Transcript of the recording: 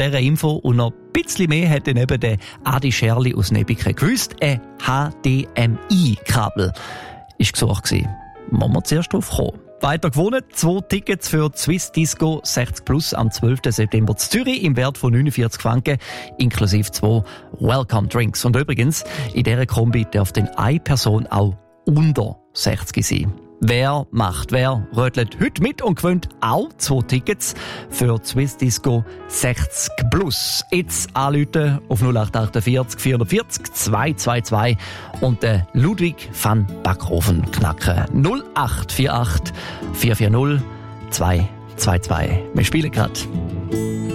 dieser Info und noch ein bisschen mehr hat dann eben der Adi Scherli aus Nebiken gewusst. Ein HDMI-Kabel war gesucht gewesen. Muss man zuerst drauf kommen. Weiter gewonnen, 2 Tickets für die Swiss Disco 60 Plus am 12. September in Zürich im Wert von 49 Franken, inklusive 2 Welcome Drinks. Und übrigens, in dieser Kombi darf dann eine Person auch unter 60 sein. Wer rötelt heute mit und gewinnt auch 2 Tickets für die Swiss Disco 60 Plus. Jetzt anrufen auf 0848 440 222 und den Ludwig van Backhofen knacken. 0848 440 222. Wir spielen gerade.